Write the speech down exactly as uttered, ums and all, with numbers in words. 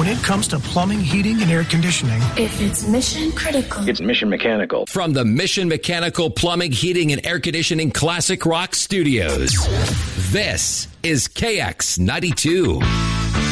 When it comes to plumbing, heating, and air conditioning, if it's mission critical, it's Mission Mechanical. From the Mission Mechanical Plumbing, Heating, and Air Conditioning Classic Rock Studios, this is K X ninety-two.